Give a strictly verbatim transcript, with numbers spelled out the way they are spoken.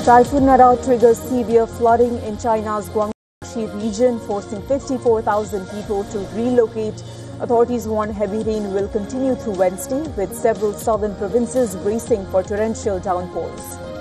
Typhoon Nara triggers severe flooding in China's Guangxi region, forcing fifty-four thousand people to relocate. Authorities warn heavy rain will continue through Wednesday, with several southern provinces bracing for torrential downpours.